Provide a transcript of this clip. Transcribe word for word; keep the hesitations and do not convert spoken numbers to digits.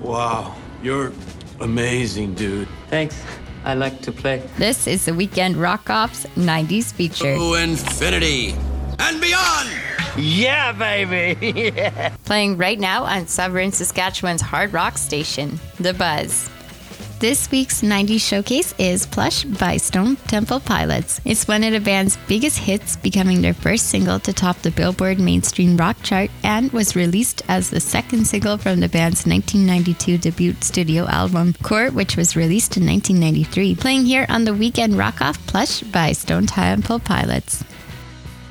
Wow, you're amazing, dude. Thanks. I like to play. This is the Weekend Rock Off's nineties feature. To infinity and beyond! Yeah, baby! Yeah. Playing right now on Sovereign, Saskatchewan's hard rock station, The Buzz. This week's nineties showcase is Plush by Stone Temple Pilots. It's one of the band's biggest hits, becoming their first single to top the Billboard mainstream rock chart and was released as the second single from the band's nineteen ninety-two debut studio album, Core, which was released in nineteen ninety-three. Playing here on the Weekend Rock Off, Plush by Stone Temple Pilots.